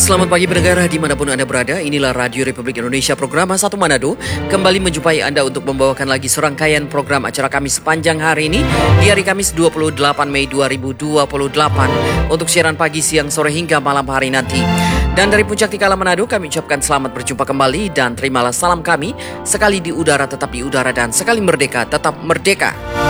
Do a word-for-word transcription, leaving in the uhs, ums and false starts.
Selamat pagi pendengar dimanapun Anda berada. Inilah Radio Republik Indonesia program Satu Manado. Kembali menjumpai Anda untuk membawakan lagi serangkaian program acara kami sepanjang hari ini. Di hari Kamis dua puluh delapan Mei dua ribu dua puluh delapan. Untuk siaran pagi, siang, sore hingga malam hari nanti. Dan dari Puncak Tikala Manado kami ucapkan selamat berjumpa kembali. Dan terimalah salam kami. Sekali di udara tetap di udara dan sekali merdeka tetap merdeka.